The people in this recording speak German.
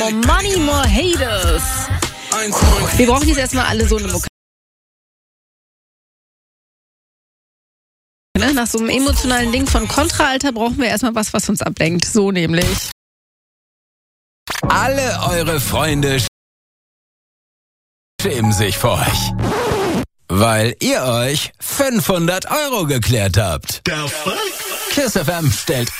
More Money, More Haters. Wir brauchen jetzt erstmal alle so eine Mucke. Nach so einem emotionalen Ding von Kontra-Alter brauchen wir erstmal was uns ablenkt. So nämlich. Alle eure Freunde schämen sich vor euch. Weil ihr euch 500 € geklärt habt. Der Fuck? KISS FM stellt